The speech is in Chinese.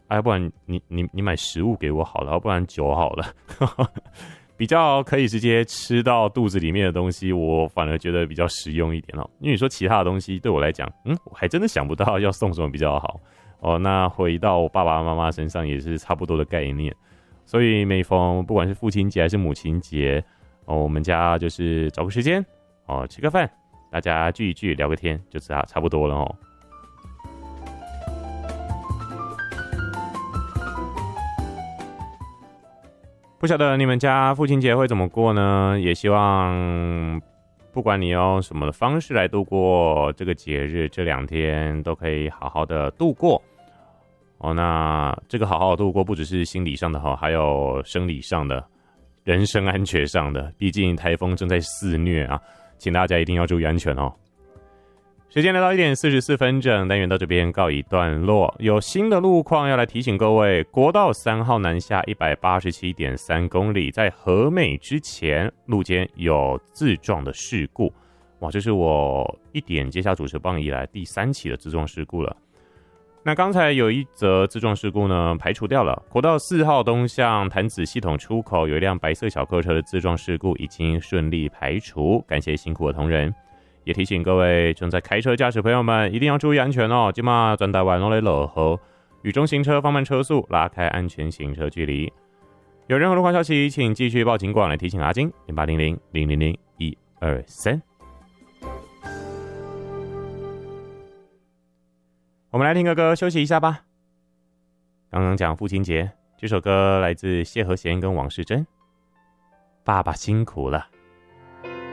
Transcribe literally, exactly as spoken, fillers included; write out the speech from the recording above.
哎，要不然你你你买食物给我好了，要不然酒好了。比较可以直接吃到肚子里面的东西，我反而觉得比较实用一点哦。因为你说其他的东西对我来讲，嗯，我还真的想不到要送什么比较好哦。那回到我爸爸妈妈身上也是差不多的概念，所以每逢不管是父亲节还是母亲节哦，我们家就是找个时间哦，吃个饭，大家聚一聚，聊个天，就差差不多了哦。不晓得你们家父亲节会怎么过呢？也希望不管你用什么的方式来度过这个节日，这两天都可以好好的度过哦。那这个好好的度过，不只是心理上的哈，还有生理上的、人身安全上的。毕竟台风正在肆虐啊，请大家一定要注意安全哦。时间来到一点四十四分整，单元到这边告一段落。有新的路况要来提醒各位，国道三号南下一百八十七点三公里，在和美之前路间有自撞的事故。哇，这是我一点接下主持棒以来第三起的自撞事故了。那刚才有一则自撞事故呢，排除掉了。国道四号东向潭子系统出口有一辆白色小客车的自撞事故已经顺利排除，感谢辛苦的同仁。也提醒各位正在开车驾驶朋友们一定要注意安全哦。今嘛转台湾来落后，雨中行车放慢车速，拉开安全行车距离。有任何路况消息，请继续报警广来提醒阿金零八零零零零零一二三。我们来听个歌休息一下吧。刚刚讲父亲节，这首歌来自谢和弦跟王世贞，爸爸辛苦了。